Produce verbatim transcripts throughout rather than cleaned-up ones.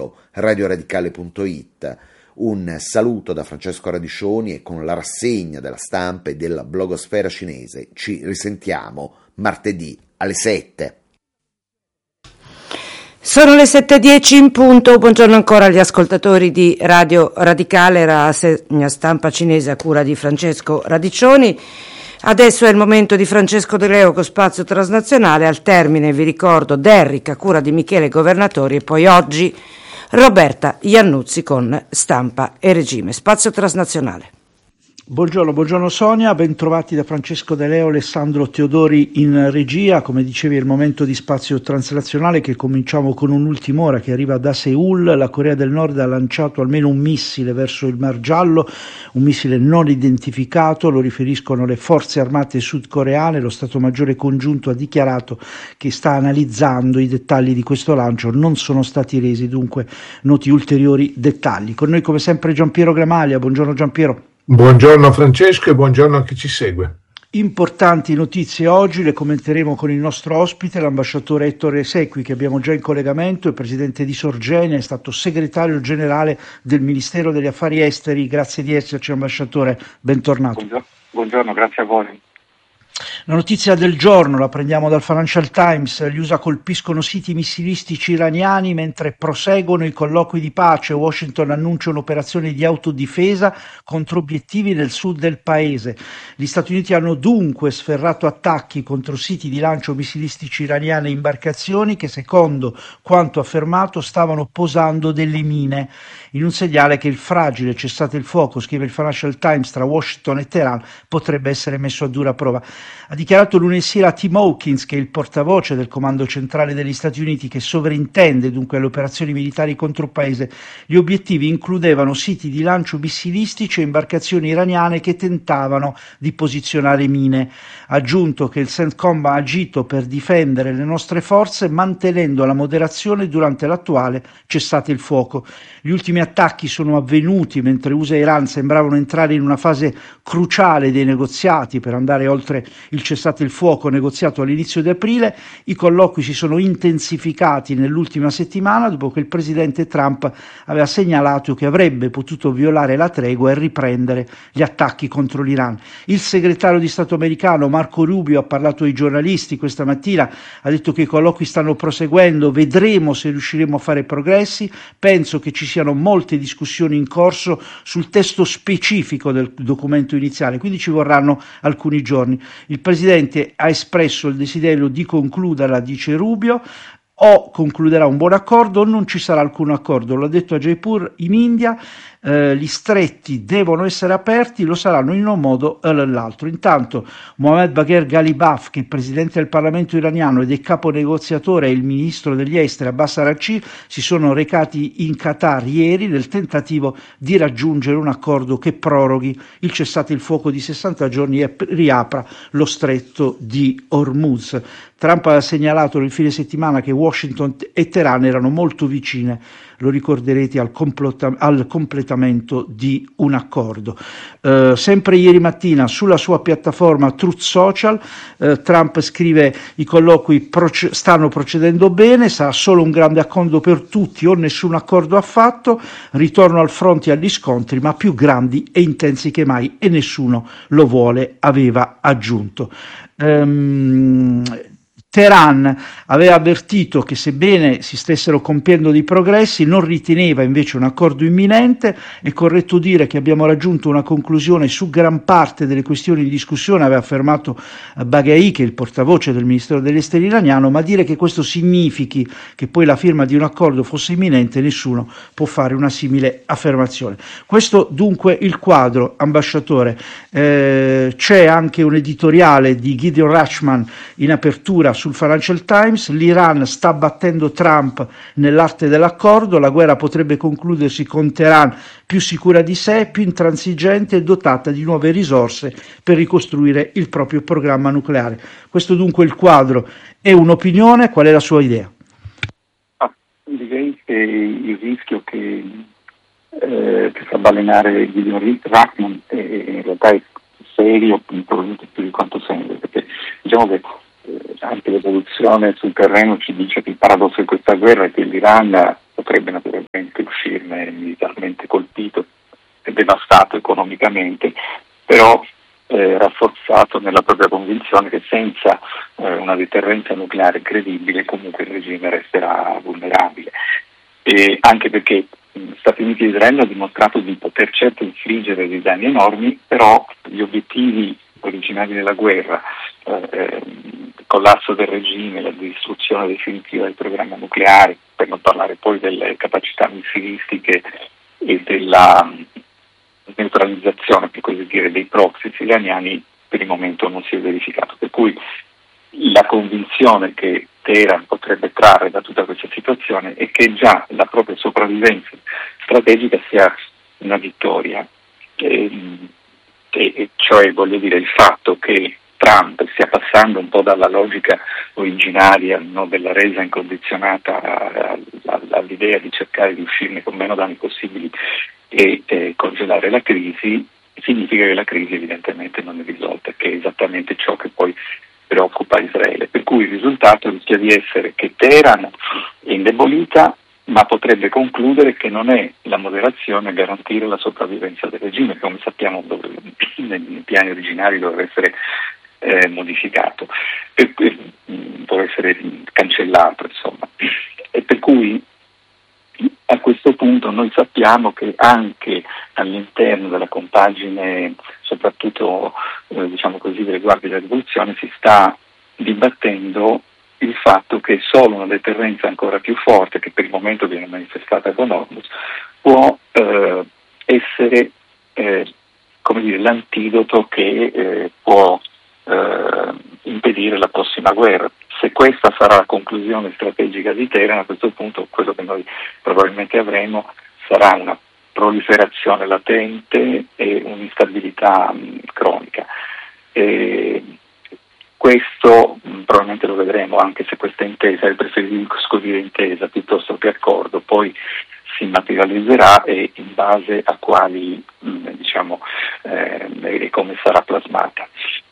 sito radioradicale punto it. Un saluto da Francesco Radiccioni e con la rassegna della stampa e della blogosfera cinese ci risentiamo martedì alle sette. Sono le sette e dieci in punto, buongiorno ancora agli ascoltatori di Radio Radicale, la rassegna stampa cinese a cura di Francesco Radiccioni. Adesso è il momento di Francesco De Leo con Spazio Transnazionale, al termine vi ricordo Derrick a cura di Michele Governatori e poi oggi Roberta Iannuzzi con Stampa e Regime. Spazio Transnazionale. Buongiorno, buongiorno Sonia, ben trovati da Francesco De Leo, Alessandro Teodori in regia. Come dicevi è il momento di Spazio Transnazionale che cominciamo con un'ultima ora che arriva da Seul. La Corea del Nord ha lanciato almeno un missile verso il Mar Giallo, un missile non identificato, lo riferiscono le forze armate sudcoreane. Lo Stato Maggiore Congiunto ha dichiarato che sta analizzando i dettagli di questo lancio, non sono stati resi dunque noti ulteriori dettagli. Con noi come sempre Giampiero Gramaglia, buongiorno Giampiero. Buongiorno Francesco e buongiorno a chi ci segue. Importanti notizie oggi, le commenteremo con il nostro ospite, l'ambasciatore Ettore Sequi, che abbiamo già in collegamento, è presidente di Sorgenia, è stato segretario generale del Ministero degli Affari Esteri. Grazie di esserci ambasciatore, bentornato. Buongiorno, buongiorno, grazie a voi. La notizia del giorno la prendiamo dal Financial Times. Gli U S A colpiscono siti missilistici iraniani mentre proseguono i colloqui di pace. Washington annuncia un'operazione di autodifesa contro obiettivi nel sud del paese. Gli Stati Uniti hanno dunque sferrato attacchi contro siti di lancio missilistici iraniani e imbarcazioni che, secondo quanto affermato, stavano posando delle mine, in un segnale che il fragile cessate il fuoco, scrive il Financial Times, tra Washington e Teheran potrebbe essere messo a dura prova. Ha dichiarato lunedì sera Tim Hawkins, che è il portavoce del Comando Centrale degli Stati Uniti che sovrintende dunque le operazioni militari contro il paese. Gli obiettivi includevano siti di lancio missilistici e imbarcazioni iraniane che tentavano di posizionare mine. Ha aggiunto che il CENTCOM ha agito per difendere le nostre forze mantenendo la moderazione durante l'attuale cessate il fuoco. Gli ultimi attacchi sono avvenuti mentre U S A e Iran sembravano entrare in una fase cruciale dei negoziati per andare oltre il cessate il fuoco negoziato all'inizio di aprile. I colloqui si sono intensificati nell'ultima settimana dopo che il presidente Trump aveva segnalato che avrebbe potuto violare la tregua e riprendere gli attacchi contro l'Iran. Il segretario di Stato americano Marco Rubio ha parlato ai giornalisti questa mattina, ha detto che i colloqui stanno proseguendo, vedremo se riusciremo a fare progressi, penso che ci siano molte discussioni in corso sul testo specifico del documento iniziale, quindi ci vorranno alcuni giorni. Il Presidente ha espresso il desiderio di concluderla, dice Rubio, o concluderà un buon accordo o non ci sarà alcun accordo. L'ha detto a Jaipur in India, eh, gli stretti devono essere aperti, lo saranno in un modo o nell'altro. Intanto Mohammad Bagher Ghalibaf, che è il presidente del Parlamento iraniano ed è capo negoziatore, e il ministro degli esteri Abbas Araghchi si sono recati in Qatar ieri nel tentativo di raggiungere un accordo che proroghi il cessate il fuoco di sessanta giorni e riapra lo stretto di Hormuz. Trump ha segnalato nel fine settimana che Washington e Teheran erano molto vicine, lo ricorderete, al, complota- al completamento di un accordo. Eh, sempre ieri mattina sulla sua piattaforma Truth Social, eh, Trump scrive: i colloqui proce- stanno procedendo bene, sarà solo un grande accordo per tutti o nessun accordo affatto, ritorno al fronte e agli scontri, ma più grandi e intensi che mai e nessuno lo vuole, aveva aggiunto. Um, Teheran aveva avvertito che sebbene si stessero compiendo dei progressi non riteneva invece un accordo imminente. È corretto dire che abbiamo raggiunto una conclusione su gran parte delle questioni di discussione, aveva affermato Baghai, che è il portavoce del Ministero degli Esteri iraniano, ma dire che questo significhi che poi la firma di un accordo fosse imminente nessuno può fare una simile affermazione. Questo dunque il quadro, ambasciatore. Eh, c'è anche un editoriale di Gideon Rachman in apertura sul Financial Times: l'Iran sta battendo Trump nell'arte dell'accordo, la guerra potrebbe concludersi con Teheran più sicura di sé, più intransigente e dotata di nuove risorse per ricostruire il proprio programma nucleare. Questo dunque il quadro. È un'opinione, qual è la sua idea? Ah, direi che il rischio che, eh, che fa balenare Gideon Rachman è, in realtà è serio, probabilmente più di quanto sembra, perché diciamo che anche l'evoluzione sul terreno ci dice che il paradosso di questa guerra è che l'Iran potrebbe naturalmente viene militarmente colpito e devastato economicamente, però eh, rafforzato nella propria convinzione che senza eh, una deterrenza nucleare credibile comunque il regime resterà vulnerabile. E anche perché mh, Stati Uniti e Israele hanno dimostrato di poter certo infliggere dei danni enormi, però gli obiettivi originari della guerra, eh, il collasso del regime, la distruzione definitiva del programma nucleare, per non parlare poi delle capacità missilistiche e della neutralizzazione, per così dire, dei proxy iraniani, per il momento non si è verificato. Per cui la convinzione che Teheran potrebbe trarre da tutta questa situazione è che già la propria sopravvivenza strategica sia una vittoria, e, e, e cioè voglio dire il fatto che Trump stia passando un po' dalla logica originaria, no, della resa incondizionata all'idea di cercare di uscirne con meno danni possibili e eh, congelare la crisi, significa che la crisi evidentemente non è risolta, che è esattamente ciò che poi preoccupa Israele. Per cui il risultato rischia di essere che Teheran è indebolita, ma potrebbe concludere che non è la moderazione a garantire la sopravvivenza del regime, che come sappiamo dove, nei piani originari doveva essere eh, modificato, per, eh, doveva essere cancellato, insomma. E per cui a questo punto noi sappiamo che anche all'interno della compagine, soprattutto eh, diciamo così, delle guardie della rivoluzione, si sta dibattendo il fatto che solo una deterrenza ancora più forte, che per il momento viene manifestata con Hormuz, può eh, essere eh, come dire, l'antidoto che eh, può eh, impedire la prossima guerra. Se questa sarà la conclusione strategica di Teheran, a questo punto quello che noi probabilmente avremo sarà una proliferazione latente e un'instabilità mh, cronica. E questo mh, probabilmente lo vedremo, anche se questa intesa, è preferisco dire intesa piuttosto che accordo, poi si materializzerà e in base a quali mh, diciamo eh, e come sarà plasmata.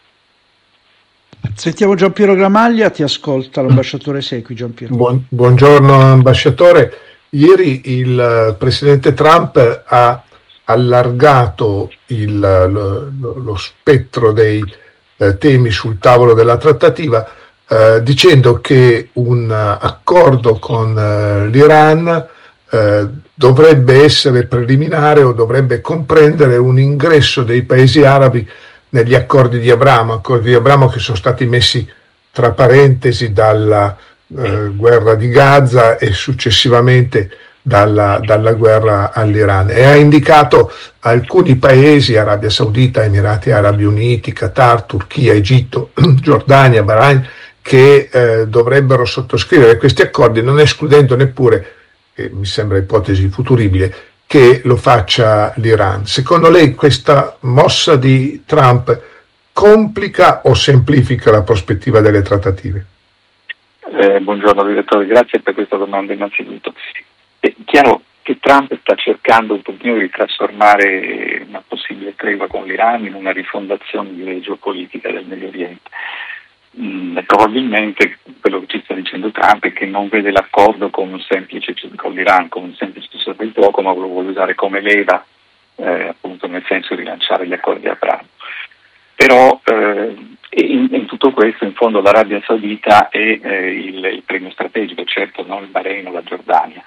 Sentiamo Giampiero Gramaglia, ti ascolta l'ambasciatore Secchi. Giampiero. Buon, buongiorno ambasciatore. Ieri il presidente Trump ha allargato il, lo, lo spettro dei eh, temi sul tavolo della trattativa eh, dicendo che un accordo con eh, l'Iran eh, dovrebbe essere preliminare o dovrebbe comprendere un ingresso dei paesi arabi negli accordi di Abramo, accordi di Abramo che sono stati messi tra parentesi dalla eh, guerra di Gaza e successivamente dalla, dalla guerra all'Iran, e ha indicato alcuni paesi, Arabia Saudita, Emirati Arabi Uniti, Qatar, Turchia, Egitto, Giordania, Bahrain, che eh, dovrebbero sottoscrivere questi accordi, non escludendo neppure, eh, mi sembra ipotesi futuribile, che lo faccia l'Iran. Secondo lei questa mossa di Trump complica o semplifica la prospettiva delle trattative? Eh, buongiorno direttore, grazie per questa domanda innanzitutto. È chiaro che Trump sta cercando un pochino di trasformare una possibile tregua con l'Iran in una rifondazione di geopolitica del Medio Oriente. Mm, probabilmente quello che ci sta dicendo Trump è che non vede l'accordo con un semplice con l'Iran come un semplice cessate il fuoco, ma lo vuole usare come leva, eh, appunto nel senso di rilanciare gli accordi di Abramo. Però eh, in, in tutto questo in fondo l'Arabia Saudita è eh, il, il premio strategico, certo non il Bahrain o la Giordania.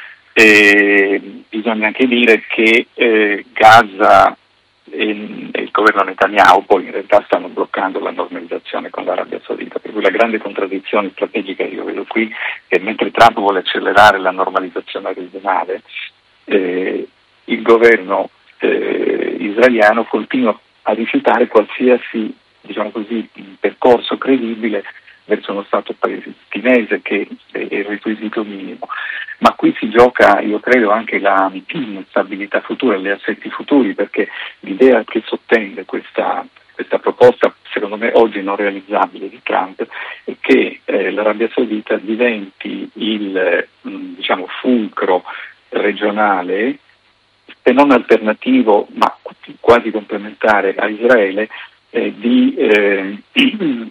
E bisogna anche dire che eh, Gaza e, e il governo Netanyahu poi in realtà stanno bloccando la normalizzazione con l'Arabia Saudita, per cui la grande contraddizione strategica che io vedo qui è che mentre Trump vuole accelerare la normalizzazione regionale, eh, il governo eh, israeliano continua a rifiutare qualsiasi, diciamo così, percorso credibile verso uno Stato palestinese, che è il requisito minimo. Ma qui si gioca, io credo, anche la stabilità futura, gli assetti futuri, perché l'idea che sottende questa, questa proposta, secondo me oggi non realizzabile, di Trump, è che eh, l'Arabia Saudita diventi il mh, diciamo fulcro regionale, se non alternativo, ma quasi complementare a Israele, eh, di eh,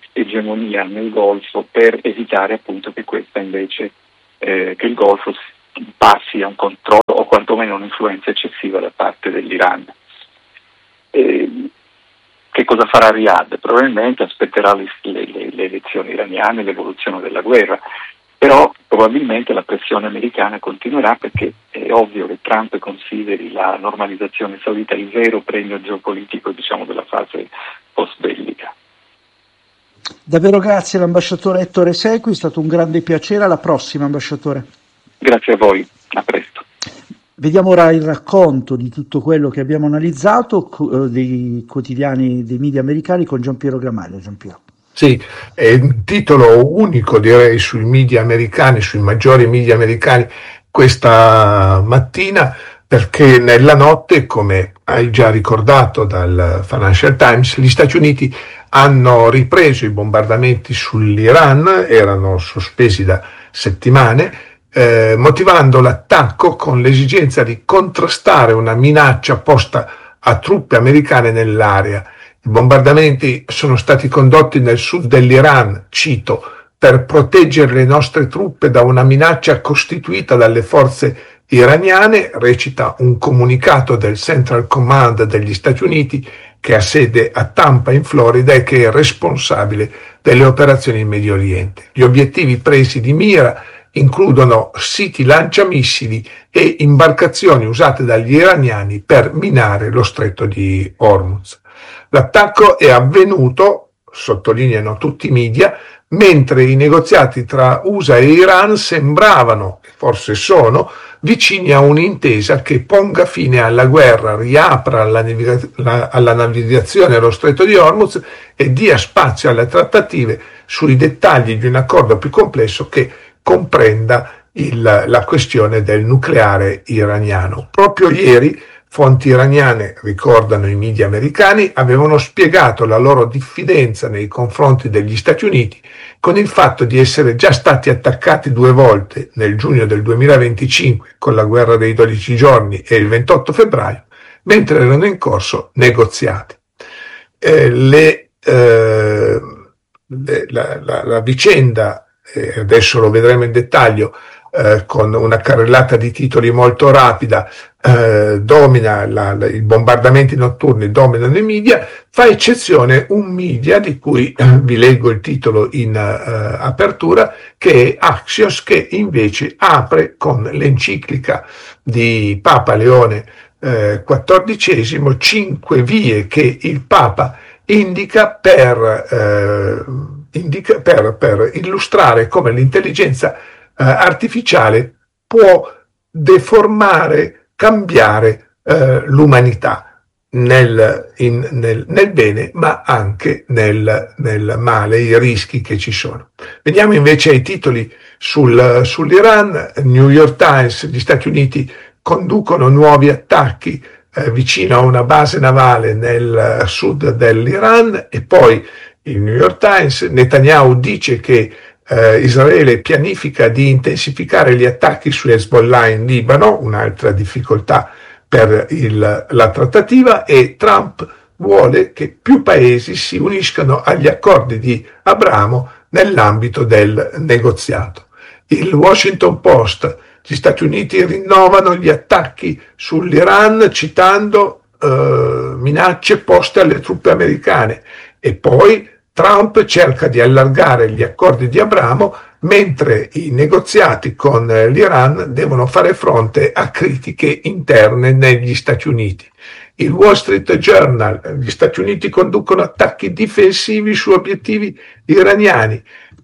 egemonia nel Golfo, per evitare appunto che questa invece, eh, che il Golfo passi a un controllo o quantomeno un'influenza eccessiva da parte dell'Iran. E che cosa farà Riyadh? Probabilmente aspetterà le, le, le elezioni iraniane, l'evoluzione della guerra, però probabilmente la pressione americana continuerà, perché è ovvio che Trump consideri la normalizzazione saudita il vero premio geopolitico, diciamo, della fase post-bellica. Davvero grazie all'ambasciatore Ettore Secui, è stato un grande piacere. Alla prossima, ambasciatore. Grazie a voi, a presto. Vediamo ora il racconto di tutto quello che abbiamo analizzato dei quotidiani, dei media americani, con Giampiero Gramaglia. Giampiero. Sì, è un titolo unico, direi, sui media americani, sui maggiori media americani questa mattina, perché nella notte, come hai già ricordato dal Financial Times, gli Stati Uniti hanno ripreso i bombardamenti sull'Iran, erano sospesi da settimane, eh, motivando l'attacco con l'esigenza di contrastare una minaccia posta a truppe americane nell'area. I bombardamenti sono stati condotti nel sud dell'Iran, cito, per proteggere le nostre truppe da una minaccia costituita dalle forze iraniane, recita un comunicato del Central Command degli Stati Uniti, che ha sede a Tampa in Florida e che è responsabile delle operazioni in Medio Oriente. Gli obiettivi presi di mira includono siti lanciamissili e imbarcazioni usate dagli iraniani per minare lo stretto di Hormuz. L'attacco è avvenuto, sottolineano tutti i media, mentre i negoziati tra U S A e Iran sembravano, forse sono, vicini a un'intesa che ponga fine alla guerra, riapra la naviga- la, alla navigazione allo stretto di Hormuz e dia spazio alle trattative sui dettagli di un accordo più complesso che comprenda il, la questione del nucleare iraniano. Proprio ieri fonti iraniane, ricordano i media americani, avevano spiegato la loro diffidenza nei confronti degli Stati Uniti con il fatto di essere già stati attaccati due volte, nel giugno del duemilaventicinque con la guerra dei dodici giorni e il ventotto febbraio, mentre erano in corso negoziati. Eh, le, eh, le, la, la, la vicenda, eh, adesso lo vedremo in dettaglio, Eh, con una carrellata di titoli molto rapida, eh, domina la, la, i bombardamenti notturni dominano i media, fa eccezione un media di cui eh, vi leggo il titolo in eh, apertura, che è Axios, che invece apre con l'enciclica di Papa Leone eh, quattordicesimo, cinque vie che il Papa indica per, eh, indica per, per illustrare come l'intelligenza Uh, artificiale può deformare, cambiare uh, l'umanità nel, in, nel, nel bene, ma anche nel, nel male, i rischi che ci sono. Veniamo invece ai titoli sul, sull'Iran. New York Times: gli Stati Uniti conducono nuovi attacchi eh, vicino a una base navale nel uh, sud dell'Iran. E poi il New York Times: Netanyahu dice che Eh, Israele pianifica di intensificare gli attacchi su Hezbollah in Libano, un'altra difficoltà per il, la trattativa, e Trump vuole che più paesi si uniscano agli accordi di Abramo nell'ambito del negoziato. Il Washington Post: gli Stati Uniti rinnovano gli attacchi sull'Iran citando eh, minacce poste alle truppe americane. E poi Trump cerca di allargare gli accordi di Abramo mentre i negoziati con l'Iran devono fare fronte a critiche interne negli Stati Uniti. Il Wall Street Journal: gli Stati Uniti conducono attacchi difensivi su obiettivi iraniani.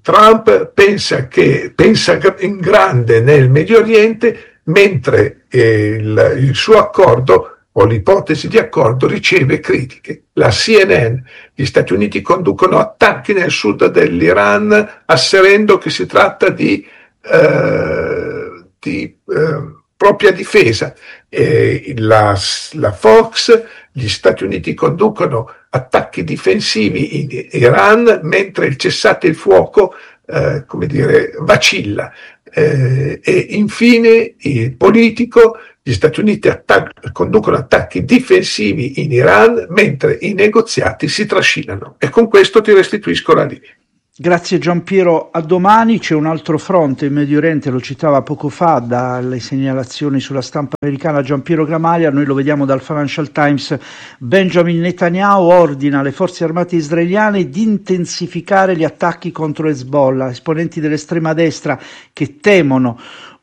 Trump pensa, che, pensa in grande nel Medio Oriente, mentre eh, il, il suo accordo o l'ipotesi di accordo riceve critiche. La C N N: gli Stati Uniti conducono attacchi nel sud dell'Iran asserendo che si tratta di, eh, di eh, propria difesa. E la, la Fox: gli Stati Uniti conducono attacchi difensivi in Iran mentre il cessate il fuoco eh, come dire, vacilla. Eh, e infine il Politico: gli Stati Uniti attac- conducono attacchi difensivi in Iran mentre i negoziati si trascinano. E con questo ti restituisco la linea. Grazie Giampiero, a domani. C'è un altro fronte in Medio Oriente, lo citava poco fa dalle segnalazioni sulla stampa americana Giampiero Gramaglia, noi lo vediamo dal Financial Times. Benjamin Netanyahu ordina alle forze armate israeliane di intensificare gli attacchi contro Hezbollah. Esponenti dell'estrema destra che temono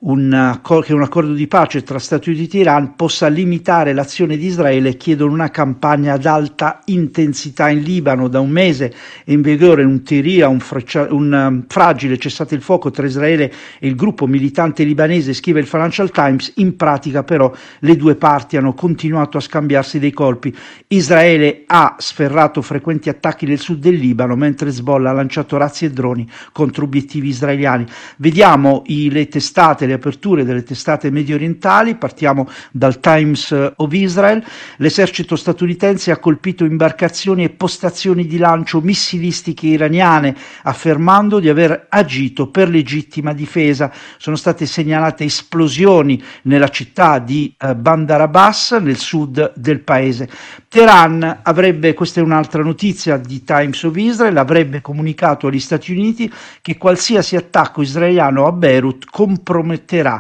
un, che un accordo di pace tra Stati Uniti e Iran possa limitare l'azione di Israele e chiedono una campagna ad alta intensità in Libano. Da un mese è in vigore in teoria un, freccia, un um, fragile cessate il fuoco tra Israele e il gruppo militante libanese, scrive il Financial Times. In pratica però le due parti hanno continuato a scambiarsi dei colpi. Israele ha sferrato frequenti attacchi nel sud del Libano, mentre Hezbollah ha lanciato razzi e droni contro obiettivi israeliani. Vediamo i, le testate, le aperture delle testate medio orientali. Partiamo dal Times of Israel. L'esercito statunitense ha colpito imbarcazioni e postazioni di lancio missilistiche iraniane, affermando di aver agito per legittima difesa. Sono state segnalate esplosioni nella città di eh, Bandar Abbas, nel sud del paese. Teheran avrebbe, questa è un'altra notizia di Times of Israel, avrebbe comunicato agli Stati Uniti che qualsiasi attacco israeliano a Beirut comprometterà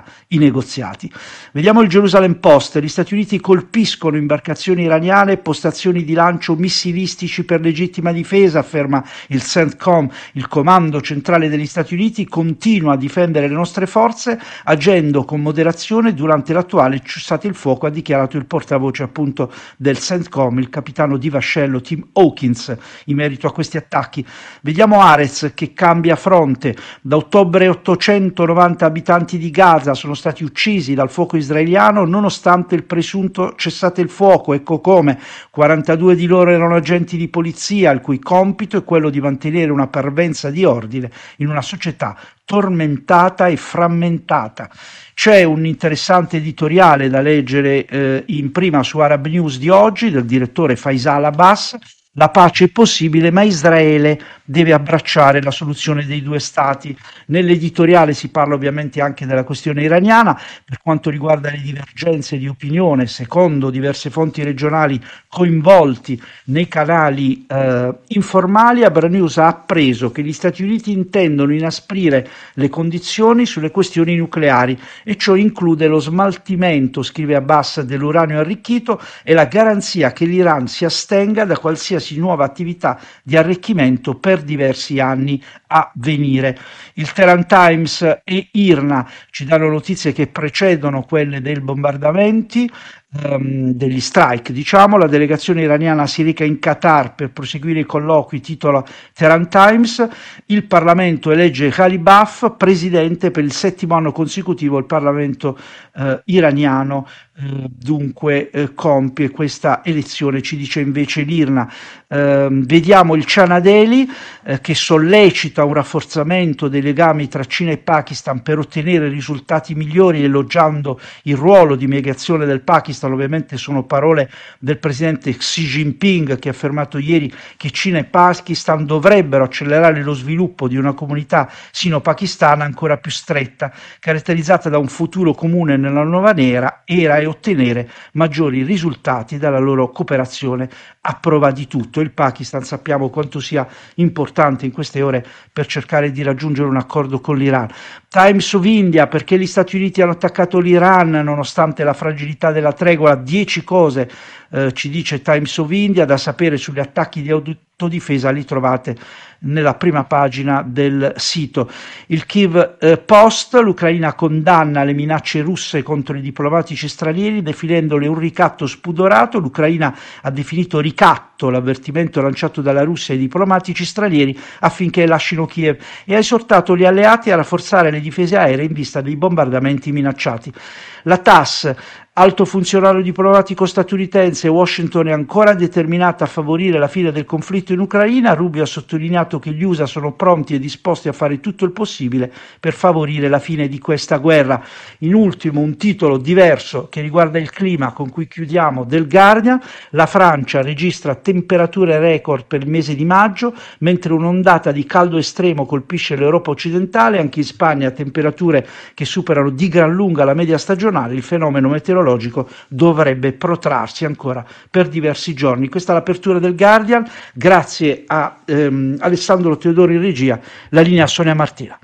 i negoziati. Vediamo il Jerusalem Post. Gli Stati Uniti colpiscono imbarcazioni iraniane e postazioni di lancio missilistici per legittima difesa, afferma il CENTCOM. Il comando centrale degli Stati Uniti continua a difendere le nostre forze agendo con moderazione durante l'attuale cessate il fuoco, ha dichiarato il portavoce appunto del CENTCOM, il capitano di vascello Tim Hawkins, in merito a questi attacchi. Vediamo Haaretz che cambia fronte. Da ottobre ottocentonovanta abitanti di Gaza sono stati uccisi dal fuoco israeliano nonostante il presunto cessate il fuoco. Ecco come quarantadue di loro erano agenti di polizia, il cui compito è quello di mantenere una parvenza di ordine in una società tormentata e frammentata. C'è un interessante editoriale da leggere eh, in prima su Arab News di oggi del direttore Faisal Abbas. La pace è possibile, ma Israele deve abbracciare la soluzione dei due stati. Nell'editoriale si parla ovviamente anche della questione iraniana. Per quanto riguarda le divergenze di opinione, secondo diverse fonti regionali coinvolti nei canali eh, informali, Arab News ha appreso che gli Stati Uniti intendono inasprire le condizioni sulle questioni nucleari, e ciò include lo smaltimento, scrive Abbas, dell'uranio arricchito e la garanzia che l'Iran si astenga da qualsiasi nuova attività di arricchimento per diversi anni a venire. Il Tehran Times e I R N A ci danno notizie che precedono quelle dei bombardamenti, Um, degli strike, diciamo. La delegazione iraniana si reca in Qatar per proseguire i colloqui, titola Tehran Times. Il Parlamento elegge Ghalibaf presidente per il settimo anno consecutivo. Il Parlamento uh, iraniano uh, dunque uh, compie questa elezione, ci dice invece l'I R N A. Uh, vediamo il Cianadeli uh, che sollecita un rafforzamento dei legami tra Cina e Pakistan per ottenere risultati migliori, elogiando il ruolo di mediazione del Pakistan. Ovviamente sono parole del presidente Xi Jinping, che ha affermato ieri che Cina e Pakistan dovrebbero accelerare lo sviluppo di una comunità sino-pakistana ancora più stretta, caratterizzata da un futuro comune nella nuova era, era e ottenere maggiori risultati dalla loro cooperazione a prova di tutto. Il Pakistan sappiamo quanto sia importante in queste ore per cercare di raggiungere un accordo con l'Iran. Times of India, perché gli Stati Uniti hanno attaccato l'Iran nonostante la fragilità della tregua. Dieci cose eh, ci dice Times of India da sapere sugli attacchi di autodifesa, li trovate nella prima pagina del sito. Il Kiev eh, Post, l'Ucraina condanna le minacce russe contro i diplomatici stranieri definendole un ricatto spudorato. L'Ucraina ha definito ricatto l'avvertimento lanciato dalla Russia ai diplomatici stranieri affinché lasciino Kiev, e ha esortato gli alleati a rafforzare le difese aeree in vista dei bombardamenti minacciati. La T A S, alto funzionario diplomatico statunitense, Washington è ancora determinata a favorire la fine del conflitto in Ucraina. Rubio ha sottolineato che gli U S A sono pronti e disposti a fare tutto il possibile per favorire la fine di questa guerra. In ultimo, un titolo diverso che riguarda il clima, con cui chiudiamo, del Guardian. La Francia registra temperature record per il mese di maggio, mentre un'ondata di caldo estremo colpisce l'Europa occidentale. Anche in Spagna temperature che superano di gran lunga la media stagionale. Il fenomeno meteorologico dovrebbe protrarsi ancora per diversi giorni. Questa è l'apertura del Guardian. Grazie grazie a ehm, Alessandro Teodoro in regia, la linea a Sonia Martina.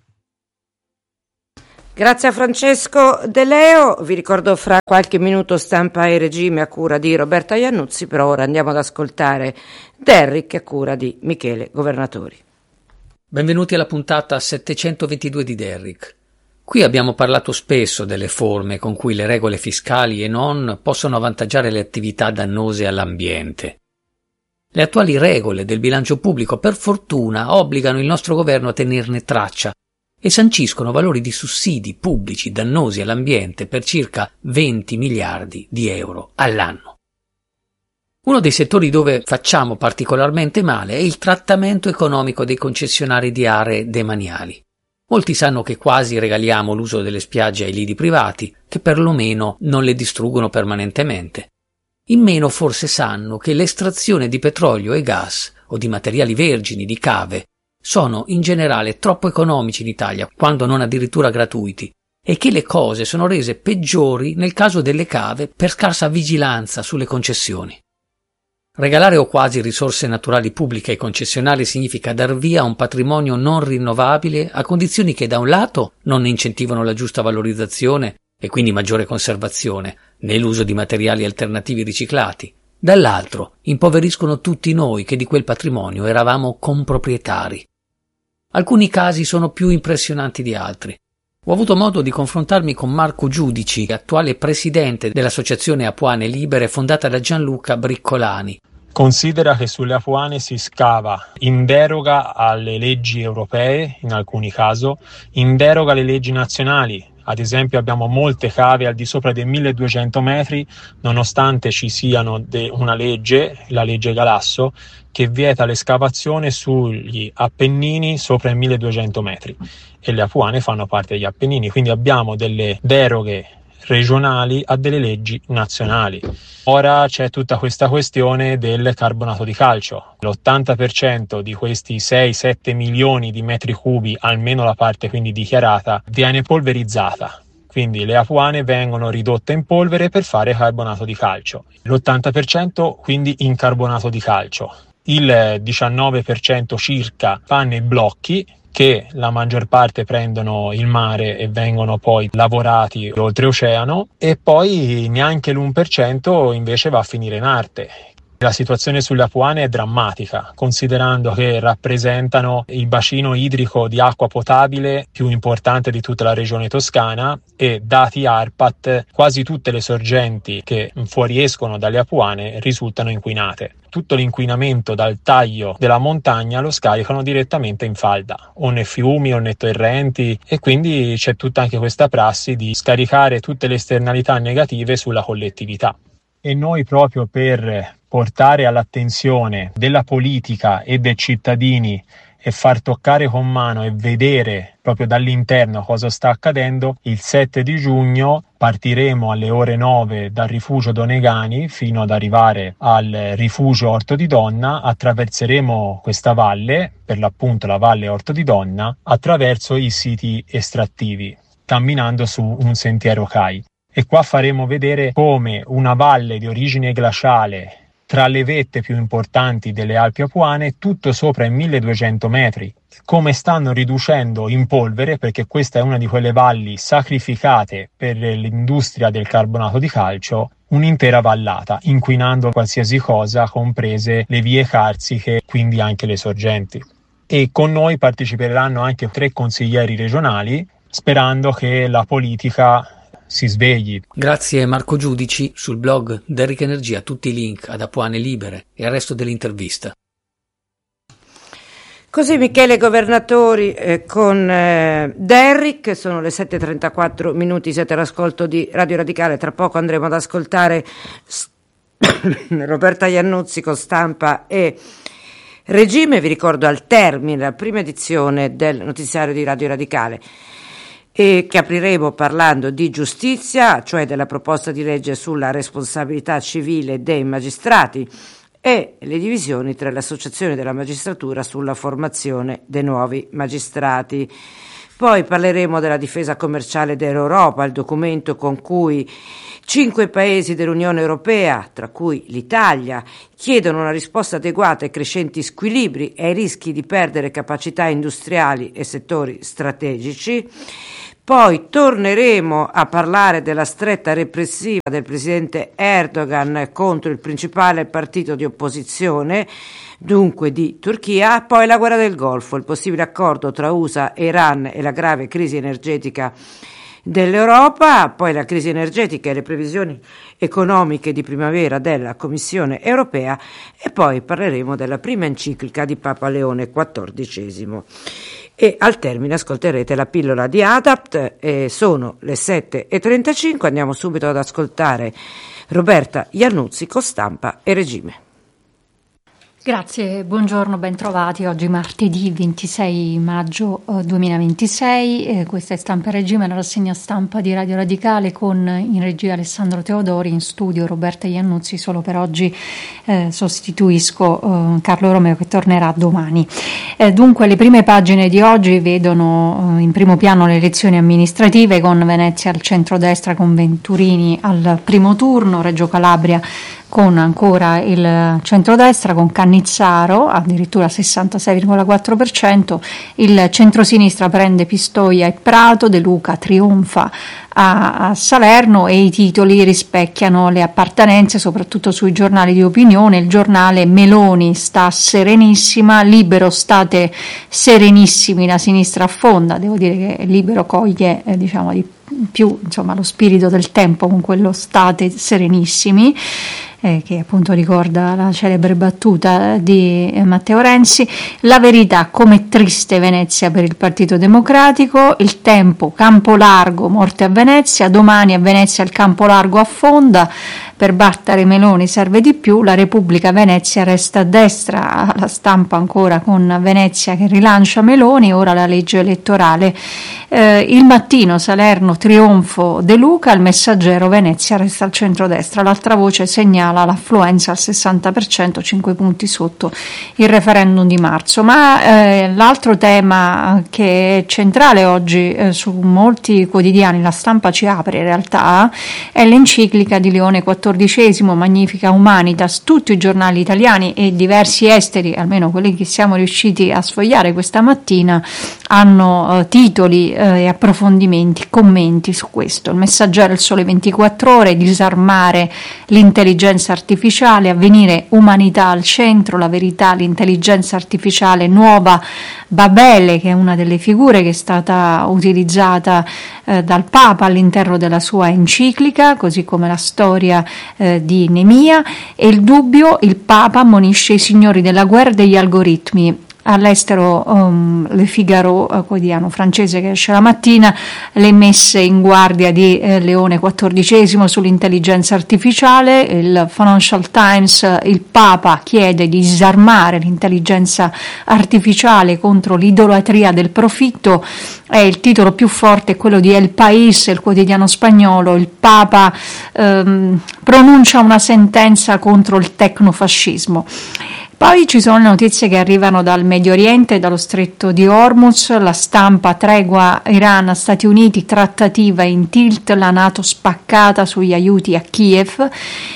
Grazie a Francesco De Leo, vi ricordo fra qualche minuto Stampa e Regime a cura di Roberta Iannuzzi, però ora andiamo ad ascoltare Derrick a cura di Michele Governatori. Benvenuti alla puntata settecentoventidue di Derrick. Qui abbiamo parlato spesso delle forme con cui le regole fiscali e non possono avvantaggiare le attività dannose all'ambiente. Le attuali regole del bilancio pubblico, per fortuna, obbligano il nostro governo a tenerne traccia e sanciscono valori di sussidi pubblici dannosi all'ambiente per circa venti miliardi di euro all'anno. Uno dei settori dove facciamo particolarmente male è il trattamento economico dei concessionari di aree demaniali. Molti sanno che quasi regaliamo l'uso delle spiagge ai lidi privati, che perlomeno non le distruggono permanentemente. In meno forse sanno che l'estrazione di petrolio e gas o di materiali vergini di cave sono in generale troppo economici in Italia, quando non addirittura gratuiti, e che le cose sono rese peggiori nel caso delle cave per scarsa vigilanza sulle concessioni. Regalare o quasi risorse naturali pubbliche ai concessionari significa dar via a un patrimonio non rinnovabile a condizioni che da un lato non ne incentivano la giusta valorizzazione e quindi maggiore conservazione, né l'uso di materiali alternativi riciclati, dall'altro impoveriscono tutti noi che di quel patrimonio eravamo comproprietari. Alcuni casi sono più impressionanti di altri. Ho avuto modo di confrontarmi con Marco Giudici, attuale presidente dell'associazione Apuane Libere fondata da Gianluca Briccolani. Considera che sulle Apuane si scava in deroga alle leggi europee, in alcuni casi, in deroga alle leggi nazionali. Ad esempio abbiamo molte cave al di sopra dei milleduecento metri, nonostante ci siano de- una legge, la legge Galasso, che vieta l'escavazione sugli Appennini sopra i milleduecento metri. E le Apuane fanno parte degli Appennini, quindi abbiamo delle deroghe regionali a delle leggi nazionali. Ora c'è tutta questa questione del carbonato di calcio. L'ottanta per cento di questi sei sette milioni di metri cubi, almeno la parte quindi dichiarata, viene polverizzata. Quindi le Apuane vengono ridotte in polvere per fare carbonato di calcio. L'ottanta per cento quindi in carbonato di calcio. Il diciannove per cento circa fanno i blocchi, che la maggior parte prendono il mare e vengono poi lavorati oltreoceano, e poi neanche l'uno per cento invece va a finire in arte. La situazione sulle Apuane è drammatica, considerando che rappresentano il bacino idrico di acqua potabile più importante di tutta la regione toscana e, dati ARPAT, quasi tutte le sorgenti che fuoriescono dalle Apuane risultano inquinate. Tutto l'inquinamento dal taglio della montagna lo scaricano direttamente in falda, o nei fiumi o nei torrenti, e quindi c'è tutta anche questa prassi di scaricare tutte le esternalità negative sulla collettività. E noi, proprio per portare all'attenzione della politica e dei cittadini e far toccare con mano e vedere proprio dall'interno cosa sta accadendo, il sette di giugno partiremo alle ore nove dal rifugio Donegani fino ad arrivare al rifugio Orto di Donna. Attraverseremo questa valle, per l'appunto la valle Orto di Donna, attraverso i siti estrattivi, camminando su un sentiero C A I. E qua faremo vedere come una valle di origine glaciale tra le vette più importanti delle Alpi Apuane, tutto sopra i milleduecento metri, come stanno riducendo in polvere, perché questa è una di quelle valli sacrificate per l'industria del carbonato di calcio, un'intera vallata, inquinando qualsiasi cosa, comprese le vie carsiche, quindi anche le sorgenti. E con noi parteciperanno anche tre consiglieri regionali, sperando che la politica si svegli. Grazie Marco Giudici. Sul blog Derrick Energia tutti i link ad Apuane Libere e al resto dell'intervista. Così Michele Governatori eh, con eh, Derrick, sono le sette e trentaquattro minuti, siete all'ascolto di Radio Radicale, tra poco andremo ad ascoltare Roberta Iannuzzi con Stampa e Regime. Vi ricordo al termine la prima edizione del notiziario di Radio Radicale, e che apriremo parlando di giustizia, cioè della proposta di legge sulla responsabilità civile dei magistrati e le divisioni tra le associazioni della magistratura sulla formazione dei nuovi magistrati. Poi parleremo della difesa commerciale dell'Europa, il documento con cui Cinque paesi dell'Unione Europea, tra cui l'Italia, chiedono una risposta adeguata ai crescenti squilibri e ai rischi di perdere capacità industriali e settori strategici. Poi torneremo a parlare della stretta repressiva del presidente Erdogan contro il principale partito di opposizione, dunque di Turchia. Poi la guerra del Golfo, il possibile accordo tra U S A e Iran e la grave crisi energetica dell'Europa, poi la crisi energetica e le previsioni economiche di primavera della Commissione europea, e poi parleremo della prima enciclica di Papa Leone quattordicesimo. E al termine ascolterete la pillola di Adapt. E sono le sette e trentacinque, andiamo subito ad ascoltare Roberta Iannuzzi con Stampa e Regime. Grazie, buongiorno, bentrovati. Oggi martedì ventisei maggio duemilaventisei, eh, questa è Stampa e Regime, la rassegna stampa di Radio Radicale, con in regia Alessandro Teodori, in studio Roberta Iannuzzi. Solo per oggi eh, sostituisco eh, Carlo Romeo, che tornerà domani. Eh, dunque le prime pagine di oggi vedono eh, in primo piano le elezioni amministrative, con Venezia al centrodestra con Venturini al primo turno, Reggio Calabria con ancora il centrodestra con Cannizzaro addirittura sessantasei virgola quattro per cento, il centrosinistra prende Pistoia e Prato, De Luca trionfa a, a Salerno, e i titoli rispecchiano le appartenenze soprattutto sui giornali di opinione. Il giornale: Meloni sta serenissima, Libero state serenissimi, la sinistra affonda. Devo dire che Libero coglie eh, diciamo di più insomma lo spirito del tempo con quello state serenissimi, eh, che appunto ricorda la celebre battuta di eh, Matteo Renzi. La Verità: come triste Venezia per il Partito Democratico. Il Tempo: campo largo, morte a Venezia, domani a Venezia il campo largo affonda, per battere Meloni serve di più. La Repubblica: Venezia resta a destra. La Stampa ancora con Venezia che rilancia Meloni, ora la legge elettorale. Eh, il Mattino: Salerno trionfo De Luca. Il Messaggero: Venezia resta al centrodestra. L'altra voce segnala l'affluenza al sessanta per cento, cinque punti sotto il referendum di marzo. Ma eh, l'altro tema che è centrale oggi eh, su molti quotidiani, La Stampa ci apre in realtà, è l'enciclica di Leone quattordicesimo, Magnifica Humanitas. Tutti i giornali italiani e diversi esteri, almeno quelli che siamo riusciti a sfogliare questa mattina, hanno eh, titoli eh, e approfondimenti, commenti su questo. Il Messaggero: Il Sole ventiquattro Ore, disarmare l'intelligenza artificiale, Avvenire: umanità al centro. La Verità: l'intelligenza artificiale nuova Babele, che è una delle figure che è stata utilizzata eh, dal Papa all'interno della sua enciclica, così come la storia eh, di Nemia. E Il Dubbio: il Papa ammonisce i signori della guerra degli algoritmi. All'estero um, Le Figaro, uh, quotidiano francese che esce la mattina, le messe in guardia di eh, Leone quattordicesimo sull'intelligenza artificiale. Il Financial Times: uh, il Papa chiede di disarmare l'intelligenza artificiale contro l'idolatria del profitto. È il titolo più forte, quello di El País, il quotidiano spagnolo. Il Papa um, pronuncia una sentenza contro il tecnofascismo. Poi ci sono le notizie che arrivano dal Medio Oriente, dallo stretto di Hormuz. La Stampa: tregua Iran Stati Uniti, trattativa in tilt, la NATO spaccata sugli aiuti a Kiev.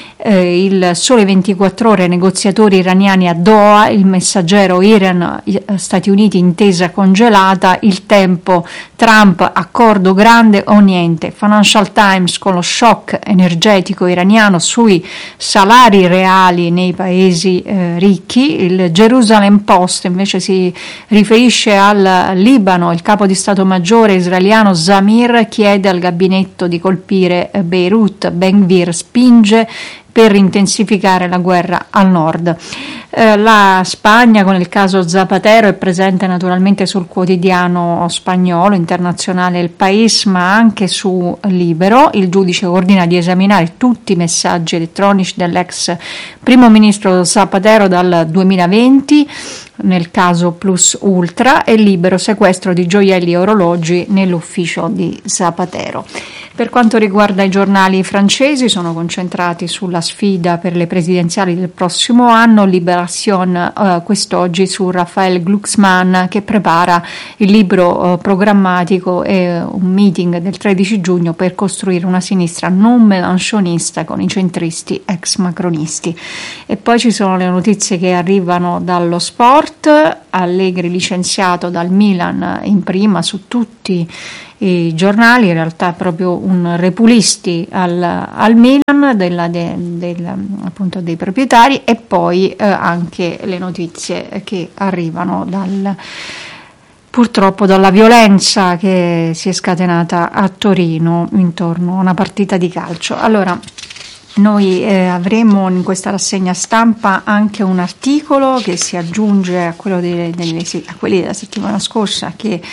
Eh, il Sole ventiquattro Ore: negoziatori iraniani a Doha. Il Messaggero: Iran Stati Uniti, intesa congelata. Il Tempo: Trump, accordo grande o niente. Financial Times: con lo shock energetico iraniano sui salari reali nei paesi eh, ricchi. Il Jerusalem Post invece si riferisce al Libano: il capo di Stato Maggiore israeliano Zamir chiede al gabinetto di colpire Beirut. Ben-Gvir spinge per intensificare la guerra al nord. Eh, la Spagna, con il caso Zapatero, è presente naturalmente sul quotidiano spagnolo internazionale El País, ma anche su Libero. Il giudice ordina di esaminare tutti i messaggi elettronici dell'ex primo ministro Zapatero dal duemilaventi, nel caso Plus Ultra. E Libero: sequestro di gioielli e orologi nell'ufficio di Zapatero. Per quanto riguarda i giornali francesi, sono concentrati sulla sfida per le presidenziali del prossimo anno. Libération eh, quest'oggi su Raphael Glucksmann, che prepara il libro eh, programmatico e un meeting del tredici giugno per costruire una sinistra non melanchonista con i centristi ex macronisti. E poi ci sono le notizie che arrivano dallo sport. Allegri licenziato dal Milan in prima su tutti i giornali, in realtà è proprio un repulisti al, al Milan della, de, del, appunto dei proprietari, e poi eh, anche le notizie che arrivano dal, purtroppo dalla violenza che si è scatenata a Torino intorno a una partita di calcio. Allora, noi eh, avremo in questa rassegna stampa anche un articolo che si aggiunge a, quello delle, delle, a quelli della settimana scorsa, che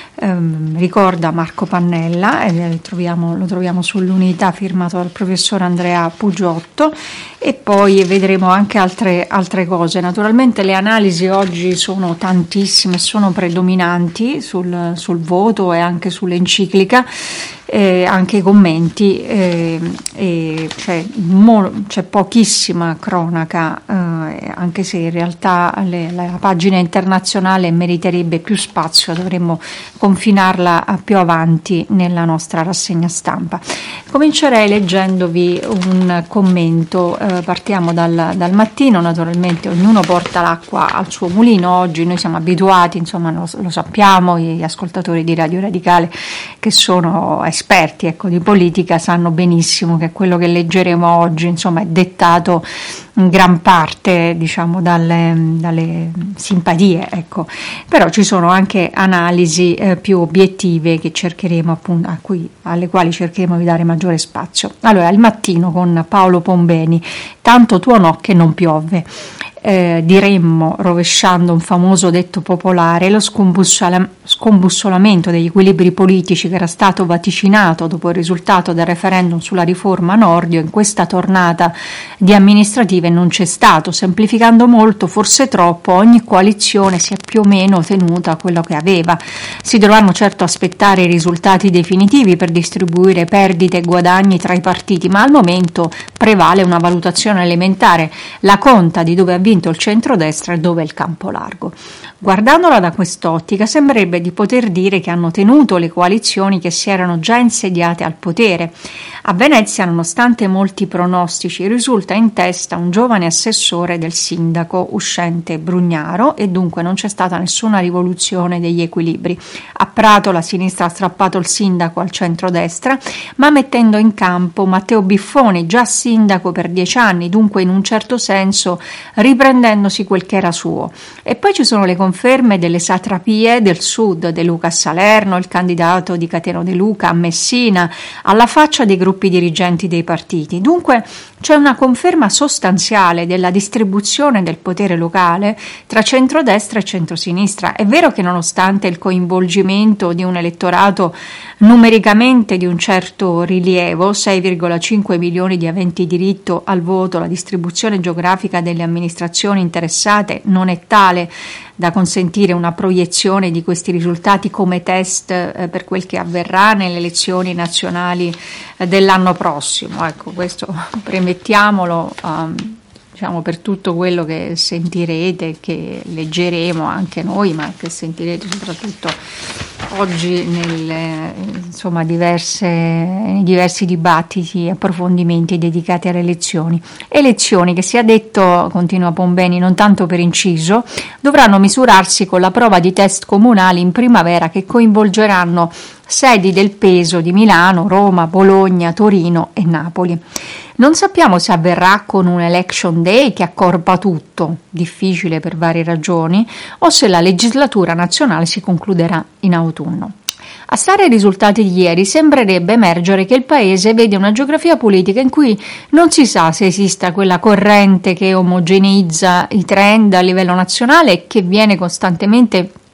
ehm, ricorda Marco Pannella, e lo troviamo, lo troviamo sull'Unità, firmato dal professor Andrea Pugiotto, e poi vedremo anche altre, altre cose. Naturalmente le analisi oggi sono tantissime, sono predominanti sul, sul voto e anche sull'enciclica. Eh, anche i commenti, eh, eh, c'è, mo, c'è pochissima cronaca, eh, anche se in realtà le, la pagina internazionale meriterebbe più spazio, dovremmo confinarla a più avanti nella nostra rassegna stampa. Comincerei leggendovi un commento, eh, partiamo dal, dal mattino. Naturalmente ognuno porta l'acqua al suo mulino, oggi noi siamo abituati, insomma lo, lo sappiamo, gli ascoltatori di Radio Radicale che sono esperti ecco, di politica sanno benissimo che quello che leggeremo oggi insomma è dettato in gran parte diciamo dalle, dalle simpatie, ecco. Però ci sono anche analisi eh, più obiettive che cercheremo appunto a cui, alle quali cercheremo di dare maggiore spazio. Allora, il mattino con Paolo Pombeni, tanto tuonò che non piove. Eh, diremmo, rovesciando un famoso detto popolare, lo scombussola- scombussolamento degli equilibri politici che era stato vaticinato dopo il risultato del referendum sulla riforma Nordio in questa tornata di amministrative non c'è stato. Semplificando molto, forse troppo, ogni coalizione si è più o meno tenuta a quello che aveva. Si dovranno certo aspettare i risultati definitivi per distribuire perdite e guadagni tra i partiti, ma al momento prevale una valutazione elementare, la conta di dove ha vinto il centrodestra e dove è il campo largo. Guardandola da quest'ottica sembrerebbe di poter dire che hanno tenuto le coalizioni che si erano già insediate al potere. A Venezia, nonostante molti pronostici, risulta in testa un giovane assessore del sindaco uscente Brugnaro, e dunque non c'è stata nessuna rivoluzione degli equilibri. A Prato la sinistra ha strappato il sindaco al centrodestra, ma mettendo in campo Matteo Biffoni, già sindaco per dieci anni, dunque in un certo senso riprendendosi quel che era suo. E poi ci sono le conferme delle satrapie del sud, De Luca a Salerno, il candidato di Cateno De Luca a Messina, alla faccia dei gruppi dirigenti dei partiti. Dunque c'è una conferma sostanziale della distribuzione del potere locale tra centrodestra e centrosinistra. È vero che nonostante il coinvolgimento di un elettorato numericamente di un certo rilievo, sei virgola cinque milioni di aventi diritto al voto, la distribuzione geografica delle amministrazioni interessate non è tale da consentire una proiezione di questi risultati come test eh, per quel che avverrà nelle elezioni nazionali eh, dell'anno prossimo. Ecco, questo premettiamolo um, diciamo per tutto quello che sentirete, che leggeremo anche noi, ma che sentirete soprattutto oggi nelle insomma diverse, nei diversi dibattiti e approfondimenti dedicati alle elezioni. Elezioni che, sia detto, continua Pombeni, non tanto per inciso, dovranno misurarsi con la prova di test comunali in primavera che coinvolgeranno sedi del peso di Milano, Roma, Bologna, Torino e Napoli. Non sappiamo se avverrà con un election day che accorpa tutto, difficile per varie ragioni, o se la legislatura nazionale si concluderà in autunno. A stare ai risultati di ieri sembrerebbe emergere che il Paese vede una geografia politica in cui non si sa se esista quella corrente che omogeneizza i trend a livello nazionale e che viene costantemente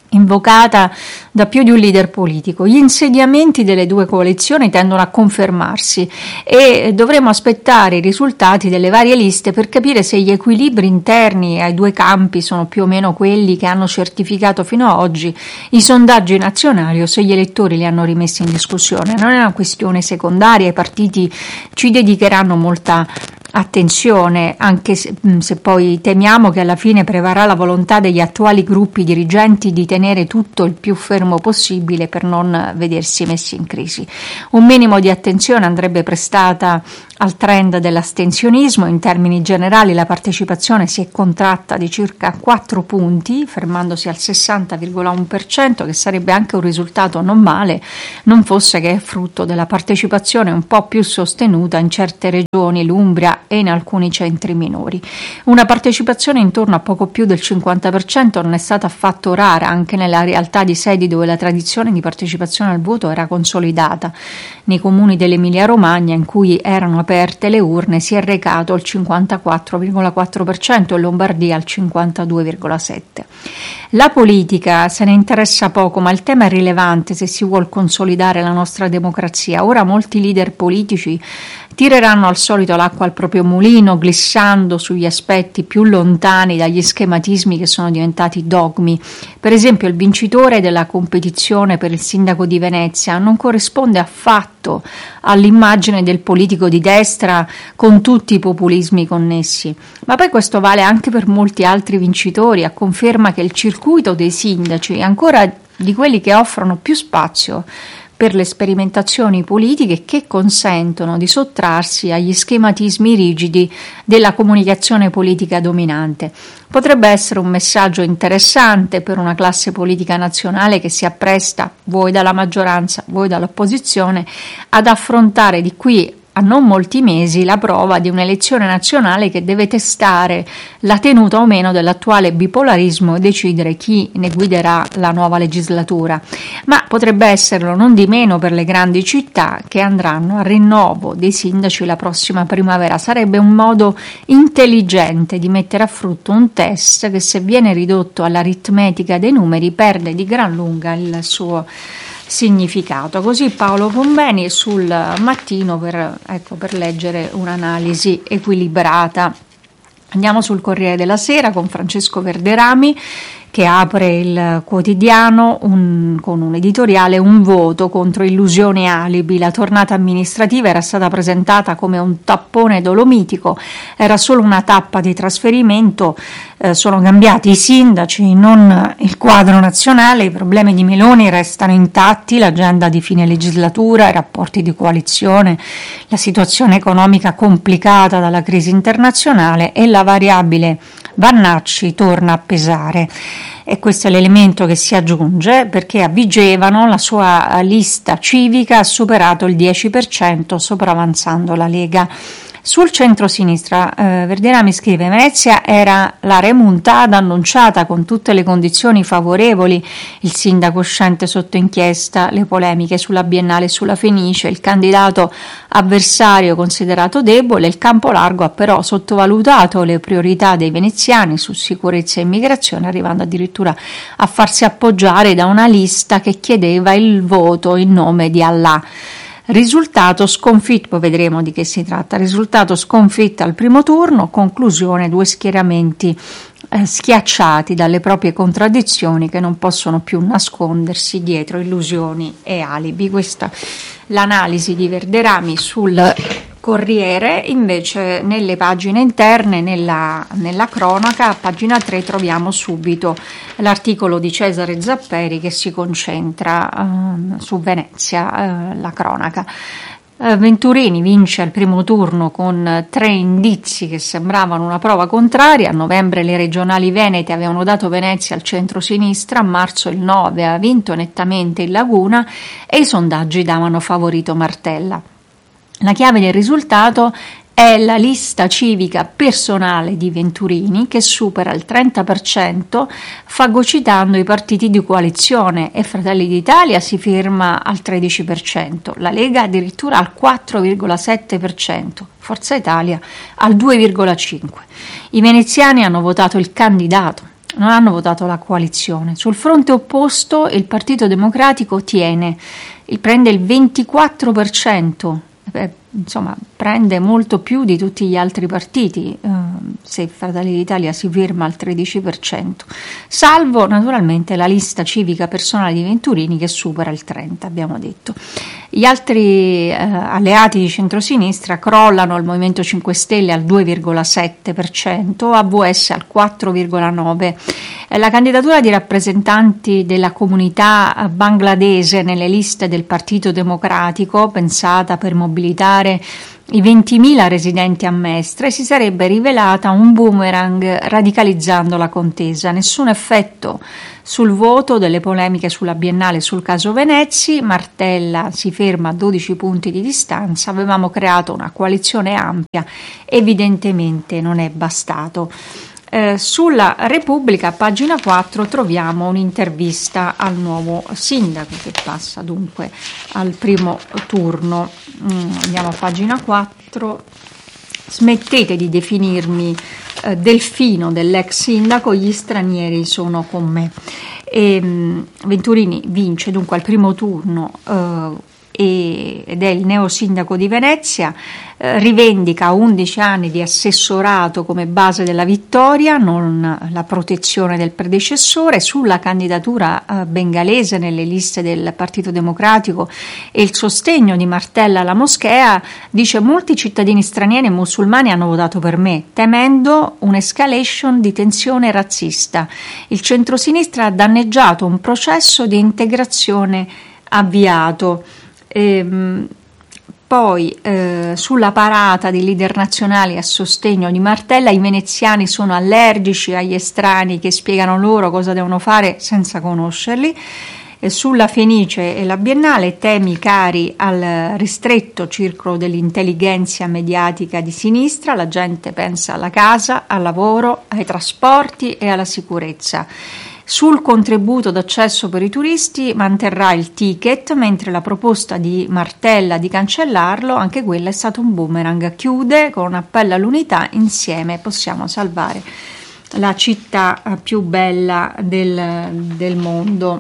invocata da più di un leader politico. Gli insediamenti delle due coalizioni tendono a confermarsi e dovremo aspettare i risultati delle varie liste per capire se gli equilibri interni ai due campi sono più o meno quelli che hanno certificato fino ad oggi i sondaggi nazionali o se gli elettori li hanno rimessi in discussione. Non è una questione secondaria, i partiti ci dedicheranno molta attenzione, anche se, se poi temiamo che alla fine prevarrà la volontà degli attuali gruppi dirigenti di tenere tutto il più fermo possibile per non vedersi messi in crisi. Un minimo di attenzione andrebbe prestata al trend dell'astensionismo. In termini generali la partecipazione si è contratta di circa quattro punti, fermandosi al sessanta virgola uno per cento, che sarebbe anche un risultato non male, non fosse che è frutto della partecipazione un po' più sostenuta in certe regioni, l'Umbria e in alcuni centri minori. Una partecipazione intorno a poco più del cinquanta per cento non è stata affatto rara anche nella realtà di sedi dove la tradizione di partecipazione al voto era consolidata. Nei comuni dell'Emilia Romagna, in cui erano aperte le urne, si è recato il cinquantaquattro virgola quattro per cento e Lombardia al cinquantadue virgola sette per cento. La politica se ne interessa poco, ma il tema è rilevante se si vuol consolidare la nostra democrazia. Ora molti leader politici tireranno al solito l'acqua al proprio mulino, glissando sugli aspetti più lontani dagli schematismi che sono diventati dogmi. Per esempio, il vincitore della competizione per il sindaco di Venezia non corrisponde affatto all'immagine del politico di destra con tutti i populismi connessi. Ma poi questo vale anche per molti altri vincitori, a conferma che il circuito dei sindaci è ancora di quelli che offrono più spazio per le sperimentazioni politiche che consentono di sottrarsi agli schematismi rigidi della comunicazione politica dominante. Potrebbe essere un messaggio interessante per una classe politica nazionale che si appresta, vuoi dalla maggioranza, vuoi dall'opposizione, ad affrontare di qui a non molti mesi la prova di un'elezione nazionale che deve testare la tenuta o meno dell'attuale bipolarismo e decidere chi ne guiderà la nuova legislatura. Ma potrebbe esserlo non di meno per le grandi città che andranno al rinnovo dei sindaci la prossima primavera. Sarebbe un modo intelligente di mettere a frutto un test che, se viene ridotto all'aritmetica dei numeri, perde di gran lunga il suo significato. Così Paolo Pombeni sul Mattino per, ecco, per leggere un'analisi equilibrata. Andiamo sul Corriere della Sera con Francesco Verderami, che apre il quotidiano un, con un editoriale: un voto contro illusioni e alibi. La tornata amministrativa era stata presentata come un tappone dolomitico, era solo una tappa di trasferimento, eh, sono cambiati i sindaci, non il quadro nazionale, i problemi di Meloni restano intatti, l'agenda di fine legislatura, i rapporti di coalizione, la situazione economica complicata dalla crisi internazionale e la variabile Vannacci torna a pesare. E questo è l'elemento che si aggiunge perché a Vigevano la sua lista civica ha superato il dieci per cento, sopravanzando la Lega. Sul centro-sinistra, eh, Verderami scrive: Venezia era la remontata annunciata con tutte le condizioni favorevoli, il sindaco uscente sotto inchiesta, le polemiche sulla Biennale e sulla Fenice, il candidato avversario considerato debole. Il campo largo ha però sottovalutato le priorità dei veneziani su sicurezza e immigrazione, arrivando addirittura a farsi appoggiare da una lista che chiedeva il voto in nome di Allah. Risultato sconfitto, poi vedremo di che si tratta, risultato sconfitto al primo turno, conclusione due schieramenti eh, schiacciati dalle proprie contraddizioni che non possono più nascondersi dietro illusioni e alibi. Questa l'analisi di Verderami sul Corriere. Invece nelle pagine interne, nella, nella cronaca, a pagina tre troviamo subito l'articolo di Cesare Zapperi che si concentra uh, su Venezia, uh, la cronaca. Uh, Venturini vince al primo turno con tre indizi che sembravano una prova contraria. A novembre le regionali venete avevano dato Venezia al centro-sinistra, a marzo il nove ha vinto nettamente il Laguna e i sondaggi davano favorito Martella. La chiave del risultato è la lista civica personale di Venturini, che supera il trenta per cento, fagocitando i partiti di coalizione, e Fratelli d'Italia si ferma al tredici per cento, la Lega addirittura al quattro virgola sette per cento, Forza Italia al due virgola cinque per cento. I veneziani hanno votato il candidato. non hanno votato la coalizione. Sul fronte opposto il Partito Democratico tiene, prende il ventiquattro per cento, eh, insomma prende molto più di tutti gli altri partiti, eh, se Fratelli d'Italia si firma al tredici per cento, salvo naturalmente la lista civica personale di Venturini che supera il trenta per cento, abbiamo detto. Gli altri eh, alleati di centrosinistra crollano: il Movimento cinque Stelle al due virgola sette per cento, A V S al quattro virgola nove per cento. La candidatura di rappresentanti della comunità bangladese nelle liste del Partito Democratico, pensata per mobilitare i ventimila residenti a Mestre, si sarebbe rivelata un boomerang radicalizzando la contesa. Nessun effetto sul voto delle polemiche sulla Biennale e sul caso Venezzi. Martella si ferma a dodici punti di distanza. Avevamo creato una coalizione ampia, evidentemente non è bastato. Eh, sulla Repubblica, pagina quattro, troviamo un'intervista al nuovo sindaco che passa dunque al primo turno. Mm, andiamo a pagina quattro. Smettete di definirmi eh, delfino dell'ex sindaco, gli stranieri sono con me. E, mm, Venturini vince dunque al primo turno eh, ed è il neo sindaco di Venezia, eh, rivendica undici anni di assessorato come base della vittoria, non la protezione del predecessore. Sulla candidatura eh, bengalese nelle liste del Partito Democratico e il sostegno di Martella alla moschea, dice: molti cittadini stranieri e musulmani hanno votato per me, temendo un'escalation di tensione razzista. Il centrosinistra ha danneggiato un processo di integrazione avviato. Ehm, poi eh, sulla parata dei leader nazionali a sostegno di Martella, i veneziani sono allergici agli estranei che spiegano loro cosa devono fare senza conoscerli. E sulla Fenice e la Biennale, temi cari al ristretto circolo dell'intelligenza mediatica di sinistra, la gente pensa alla casa, al lavoro, ai trasporti e alla sicurezza. Sul contributo d'accesso per i turisti manterrà il ticket, mentre la proposta di Martella di cancellarlo, anche quella è stato un boomerang. Chiude con un appello all'unità: insieme possiamo salvare la città più bella del, del mondo.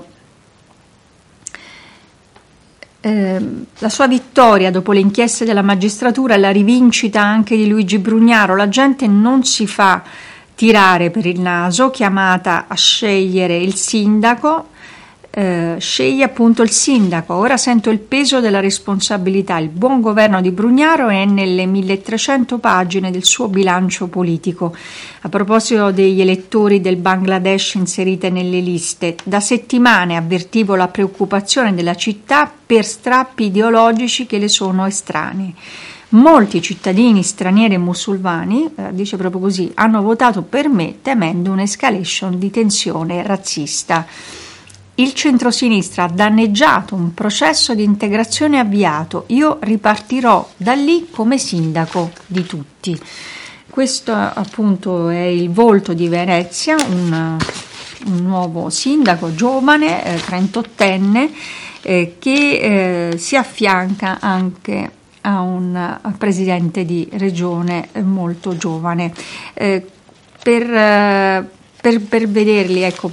Eh, la sua vittoria dopo le inchieste della magistratura e la rivincita anche di Luigi Brugnaro. La gente non si fa tirare per il naso, chiamata a scegliere il sindaco, eh, sceglie appunto il sindaco. Ora sento il peso della responsabilità. Il buon governo di Brugnaro è nelle milletrecento pagine del suo bilancio politico. A proposito degli elettori del Bangladesh inserite nelle liste, da settimane avvertivo la preoccupazione della città per strappi ideologici che le sono estranei. Molti cittadini stranieri e musulmani, eh, dice proprio così, hanno votato per me temendo un'escalation di tensione razzista. Il centrosinistra ha danneggiato un processo di integrazione avviato. Io ripartirò da lì come sindaco di tutti. Questo appunto è il volto di Venezia, un, un nuovo sindaco giovane, eh, trentottenne, eh, che eh, si affianca anche a un presidente di regione molto giovane. Eh, per, eh, per, per vederli ecco,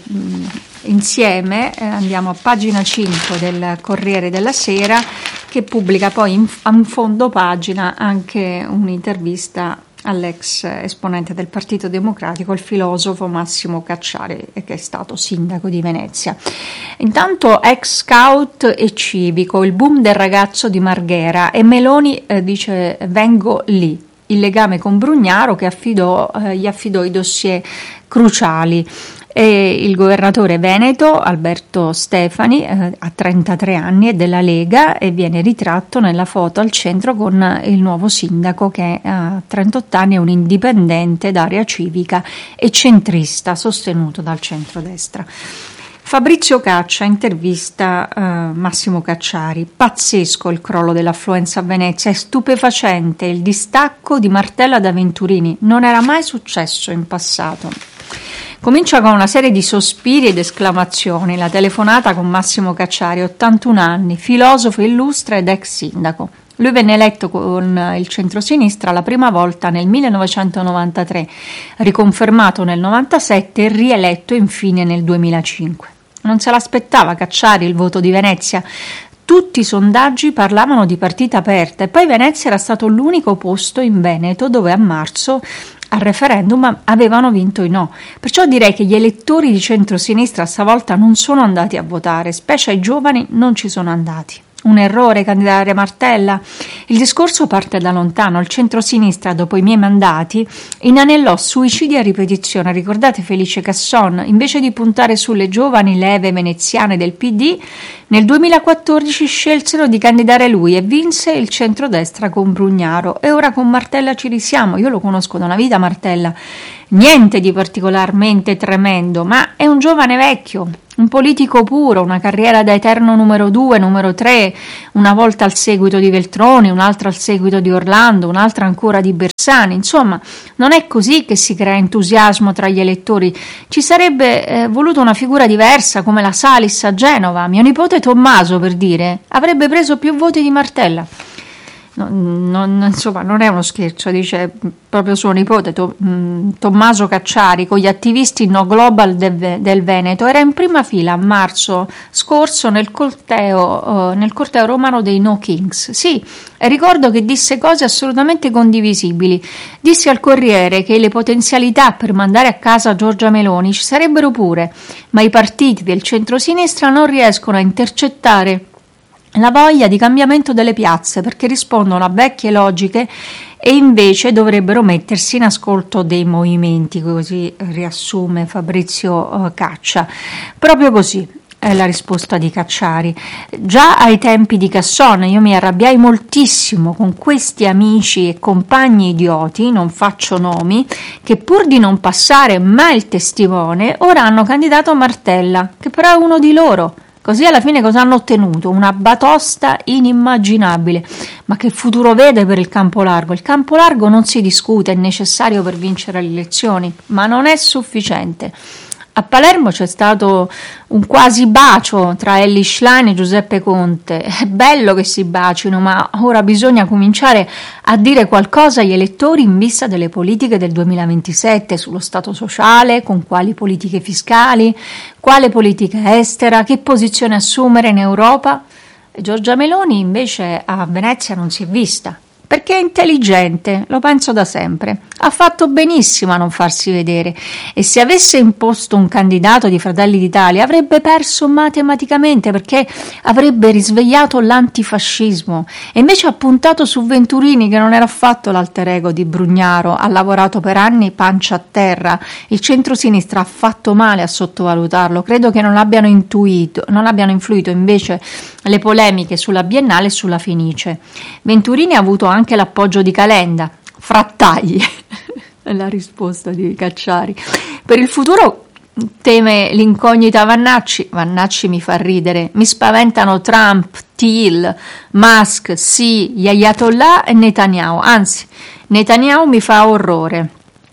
insieme eh, andiamo a pagina cinque del Corriere della Sera, che pubblica poi in, in fondo pagina anche un'intervista all'ex esponente del Partito Democratico, il filosofo Massimo Cacciari, che è stato sindaco di Venezia. Intanto ex scout e civico, il boom del ragazzo di Marghera, e Meloni eh, dice vengo lì, il legame con Brugnaro che affidò, eh, gli affidò i dossier cruciali. E il governatore veneto Alberto Stefani eh, ha trentatré anni, è della Lega e viene ritratto nella foto al centro con il nuovo sindaco che ha trentotto anni, è un indipendente d'area civica e centrista sostenuto dal centrodestra. Fabrizio Caccia intervista eh, Massimo Cacciari: pazzesco il crollo dell'affluenza a Venezia, è stupefacente il distacco di Martella da Venturini, non era mai successo in passato. Comincia con una serie di sospiri ed esclamazioni la telefonata con Massimo Cacciari, ottantuno anni, filosofo illustre ed ex sindaco. Lui venne eletto con il centrosinistra la prima volta nel millenovecentonovantatré, riconfermato nel novantasette e rieletto infine nel duemilacinque. Non se l'aspettava Cacciari il voto di Venezia. Tutti i sondaggi parlavano di partita aperta e poi Venezia era stato l'unico posto in Veneto dove a marzo al referendum avevano vinto i no. Perciò direi che gli elettori di centrosinistra stavolta non sono andati a votare, specie ai giovani non ci sono andati. Un errore candidare Martella? Il discorso parte da lontano. Il centrosinistra, dopo i miei mandati, inanellò suicidi a ripetizione. Ricordate Felice Casson? Invece di puntare sulle giovani leve veneziane del P D, nel duemilaquattordici scelsero di candidare lui e vinse il centrodestra con Brugnaro. E ora con Martella ci risiamo. Io lo conosco da una vita Martella. Niente di particolarmente tremendo, ma è un giovane vecchio, un politico puro, una carriera da eterno numero due, numero tre, una volta al seguito di Veltroni, un'altra al seguito di Orlando, un'altra ancora di Bersani. Insomma, non è così che si crea entusiasmo tra gli elettori. Ci sarebbe eh, voluto una figura diversa come la Salis a Genova. Mio nipote Tommaso, per dire, avrebbe preso più voti di Martella. No, non, insomma, non è uno scherzo, dice proprio suo nipote to, mh, Tommaso Cacciari, con gli attivisti no global del, del Veneto. Era in prima fila a marzo scorso nel corteo, uh, nel corteo romano dei No Kings. Sì, ricordo che disse cose assolutamente condivisibili. Disse al Corriere che le potenzialità per mandare a casa Giorgia Meloni ci sarebbero pure, ma i partiti del centrosinistra non riescono a intercettare la voglia di cambiamento delle piazze perché rispondono a vecchie logiche e invece dovrebbero mettersi in ascolto dei movimenti, così riassume Fabrizio Caccia. Proprio così è la risposta di Cacciari. Già ai tempi di Casson io mi arrabbiai moltissimo con questi amici e compagni idioti, non faccio nomi, che pur di non passare mai il testimone ora hanno candidato Martella, che però è uno di loro. Così alla fine cosa hanno ottenuto? Una batosta inimmaginabile. Ma che futuro vede per il campo largo? Il campo largo non si discute, è necessario per vincere le elezioni, ma non è sufficiente. A Palermo c'è stato un quasi bacio tra Elly Schlein e Giuseppe Conte. È bello che si bacino, ma ora bisogna cominciare a dire qualcosa agli elettori in vista delle politiche del duemilaventisette, sullo stato sociale, con quali politiche fiscali, quale politica estera, che posizione assumere in Europa. Giorgia Meloni invece a Venezia non si è vista. Perché è intelligente, lo penso da sempre. Ha fatto benissimo a non farsi vedere e se avesse imposto un candidato di Fratelli d'Italia avrebbe perso matematicamente perché avrebbe risvegliato l'antifascismo e invece ha puntato su Venturini che non era affatto l'alter ego di Brugnaro, ha lavorato per anni pancia a terra. Il centrosinistra ha fatto male a sottovalutarlo, credo che non abbiano intuito, non abbiano influito invece le polemiche sulla Biennale e sulla Fenice. Venturini ha avuto anche l'appoggio di Calenda, frattagli, è la risposta di Cacciari. Per il futuro teme l'incognita Vannacci, Vannacci mi fa ridere, mi spaventano Trump, Thiel, Musk, sì, gli Ayatollah e Netanyahu, anzi Netanyahu mi fa orrore.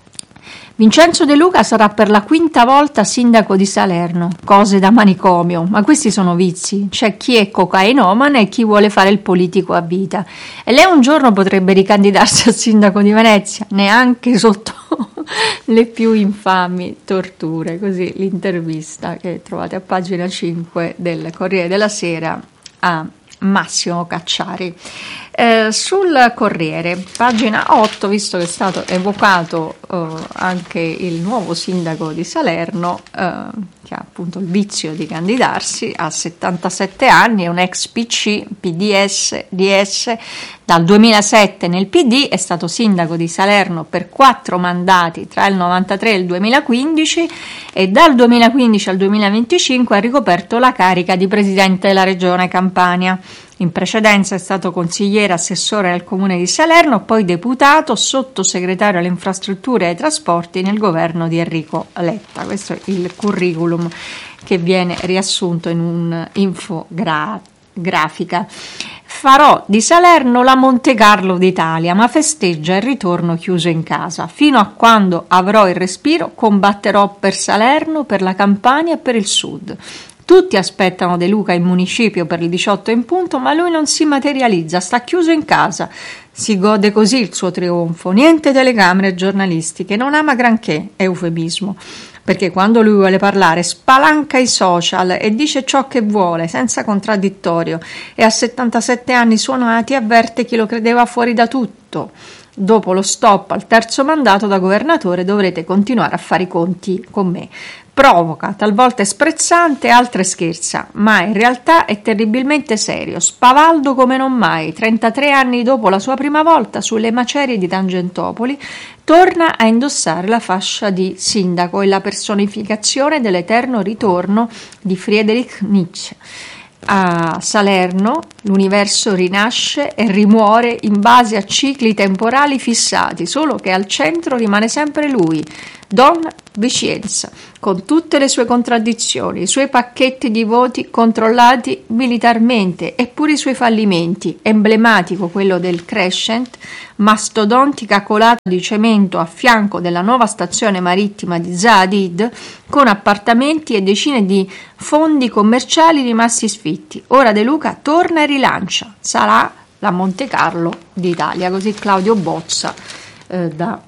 Vincenzo De Luca sarà per la quinta volta sindaco di Salerno, cose da manicomio, ma questi sono vizi, c'è chi è cocainomane e chi vuole fare il politico a vita. E lei un giorno potrebbe ricandidarsi a sindaco di Venezia, neanche sotto le più infami torture, così l'intervista che trovate a pagina cinque del Corriere della Sera a Massimo Cacciari. Eh, sul Corriere, pagina otto, visto che è stato evocato eh, anche il nuovo sindaco di Salerno, eh, che ha appunto il vizio di candidarsi, ha settantasette anni, è un ex P C, P D S, D S, dal duemilasette nel P D, è stato sindaco di Salerno per quattro mandati tra il novantatré e il duemilaquindici e dal duemilaquindici al duemilaventicinque ha ricoperto la carica di presidente della regione Campania. In precedenza è stato consigliere assessore al comune di Salerno, poi deputato, sottosegretario alle infrastrutture e ai trasporti nel governo di Enrico Letta. Questo è il curriculum che viene riassunto in un'infografica. Farò di Salerno la Monte Carlo d'Italia, ma festeggia il ritorno chiuso in casa. Fino a quando avrò il respiro combatterò per Salerno, per la Campania e per il Sud. Tutti aspettano De Luca in municipio per le diciotto in punto, ma lui non si materializza, sta chiuso in casa. Si gode così il suo trionfo, niente telecamere giornalistiche, non ama granché, eufemismo, perché quando lui vuole parlare spalanca i social e dice ciò che vuole, senza contraddittorio, e a settantasette anni suonati avverte chi lo credeva fuori da tutto. Dopo lo stop al terzo mandato da governatore dovrete continuare a fare i conti con me. Provoca, talvolta è sprezzante, altre scherza, ma in realtà è terribilmente serio, spavaldo come non mai. trentatré anni dopo la sua prima volta sulle macerie di Tangentopoli, torna a indossare la fascia di sindaco e la personificazione dell'eterno ritorno di Friedrich Nietzsche. A Salerno l'universo rinasce e rimuore in base a cicli temporali fissati, solo che al centro rimane sempre lui, Don Vicienza, con tutte le sue contraddizioni, i suoi pacchetti di voti controllati militarmente, eppure i suoi fallimenti, emblematico quello del Crescent, mastodontica colata di cemento a fianco della nuova stazione marittima di Zaha Hadid, con appartamenti e decine di fondi commerciali rimasti sfitti. Ora De Luca torna e rilancia, sarà la Monte Carlo d'Italia, così Claudio Bozza eh, da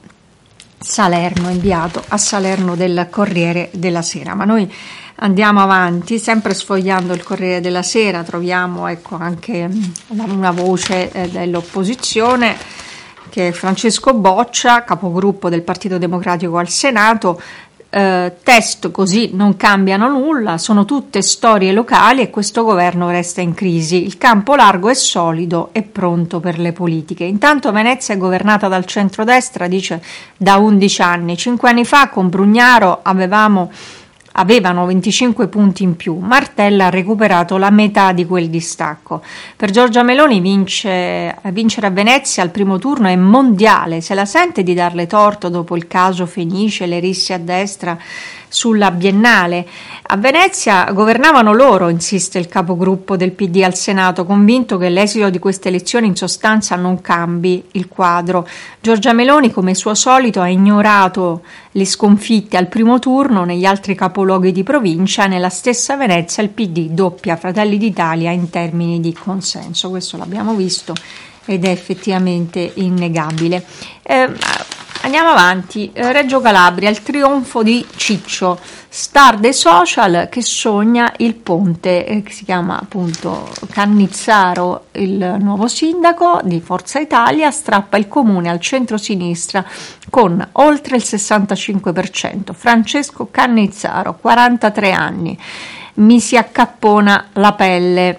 Salerno, inviato a Salerno del Corriere della Sera. Ma noi andiamo avanti, sempre sfogliando il Corriere della Sera troviamo ecco anche una voce eh, dell'opposizione, che è Francesco Boccia, capogruppo del Partito Democratico al Senato. Eh, test così non cambiano nulla, sono tutte storie locali e questo governo resta in crisi. Il campo largo è solido e pronto per le politiche. Intanto Venezia è governata dal centrodestra, dice, da undici anni. Cinque anni fa con Brugnaro avevamo avevano venticinque punti in più. Martella ha recuperato la metà di quel distacco. Per Giorgia Meloni vince, vincere a Venezia al primo turno è mondiale. Se la sente di darle torto dopo il caso Fenice, le risse a destra sulla Biennale. A Venezia governavano loro, insiste il capogruppo del P D al Senato, convinto che l'esito di queste elezioni in sostanza non cambi il quadro. Giorgia Meloni, come suo solito, ha ignorato le sconfitte al primo turno negli altri capoluoghi di provincia. Nella stessa Venezia il P D doppia Fratelli d'Italia in termini di consenso. Questo l'abbiamo visto ed è effettivamente innegabile. Eh, Andiamo avanti, Reggio Calabria, il trionfo di Ciccio, star dei social che sogna il ponte, eh, che si chiama appunto Cannizzaro, il nuovo sindaco di Forza Italia, strappa il comune al centro-sinistra con oltre il sessantacinque per cento. Francesco Cannizzaro, quarantatré anni, mi si accappona la pelle.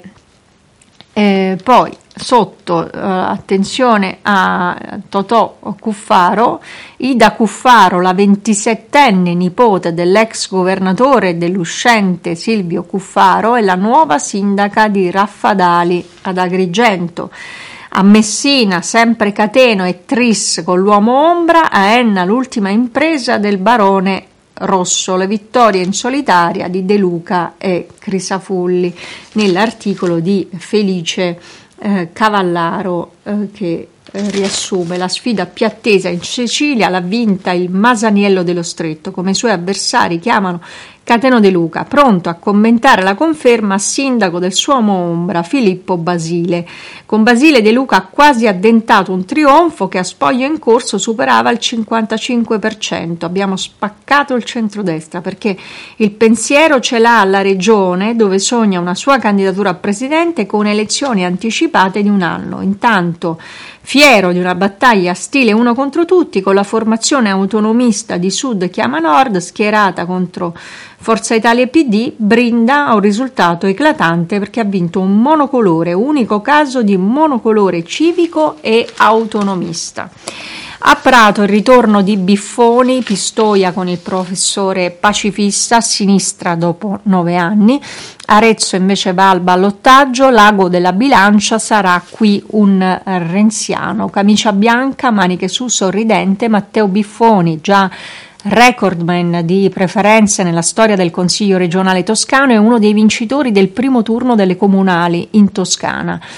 Eh, poi sotto eh, attenzione a Totò Cuffaro, Ida Cuffaro, la ventisettenne nipote dell'ex governatore e dell'uscente Silvio Cuffaro, è la nuova sindaca di Raffadali ad Agrigento. A Messina, sempre Cateno e Tris con l'uomo ombra, a Enna l'ultima impresa del barone Rosso, le vittorie in solitaria di De Luca e Crisafulli, nell'articolo di Felice eh, Cavallaro eh, che eh, riassume la sfida più attesa in Sicilia, l'ha vinta il Masaniello dello Stretto, come i suoi avversari chiamano Cateno De Luca, pronto a commentare la conferma a sindaco del suo ombra Filippo Basile. Con Basile De Luca ha quasi addentato un trionfo che a spoglio in corso superava il cinquantacinque per cento. Abbiamo spaccato il centrodestra perché il pensiero ce l'ha alla regione, dove sogna una sua candidatura a presidente con elezioni anticipate di un anno. Intanto, fiero di una battaglia stile uno contro tutti, con la formazione autonomista di Sud chiama Nord, schierata contro Forza Italia e P D, brinda a un risultato eclatante perché ha vinto un monocolore, unico caso di monocolore civico e autonomista. A Prato il ritorno di Biffoni, Pistoia con il professore pacifista a sinistra dopo nove anni. Arezzo invece va al ballottaggio, l'ago della bilancia sarà qui un renziano. Camicia bianca, maniche su, sorridente, Matteo Biffoni, già recordman di preferenze nella storia del Consiglio regionale toscano, è uno dei vincitori del primo turno delle comunali in Toscana.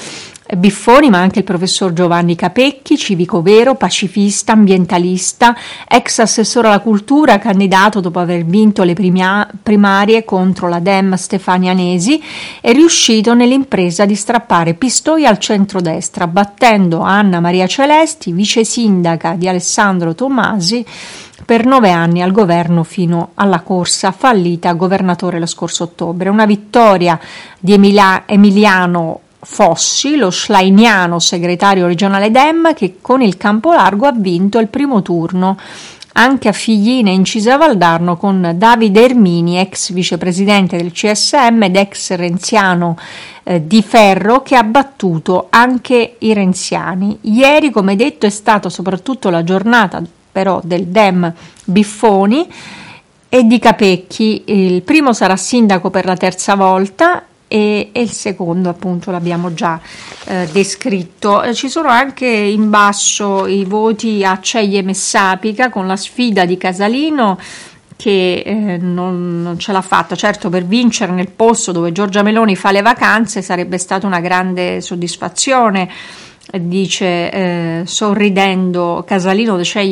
Biffoni, ma anche il professor Giovanni Capecchi, civico vero, pacifista, ambientalista, ex assessore alla cultura, candidato dopo aver vinto le primia- primarie contro la Dem Stefania Nesi, è riuscito nell'impresa di strappare pistoi al centrodestra, battendo Anna Maria Celesti, vice sindaca di Alessandro Tommasi, per nove anni al governo fino alla corsa fallita a governatore lo scorso ottobre. Una vittoria di Emilia- Emiliano Fossi, lo schleiniano segretario regionale Dem, che con il campo largo ha vinto il primo turno anche a Figline, Incisa a Valdarno, con Davide Ermini, ex vicepresidente del C S M ed ex renziano eh, di Ferro, che ha battuto anche i renziani. Ieri, come detto, è stata soprattutto la giornata però del Dem Biffoni e di Capecchi. Il primo sarà sindaco per la terza volta e, e il secondo appunto l'abbiamo già eh, descritto. Eh, ci sono anche in basso i voti a Ceglie Messapica, con la sfida di Casalino che eh, non, non ce l'ha fatta. Certo, per vincere nel posto dove Giorgia Meloni fa le vacanze sarebbe stata una grande soddisfazione, dice eh, sorridendo Casalino De Ceglie